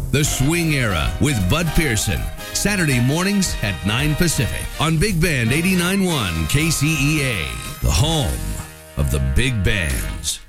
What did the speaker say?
The Swing Era with Bud Pearson. Saturday mornings at 9 Pacific on Big Band 89.1 KCEA, the home of the big bands.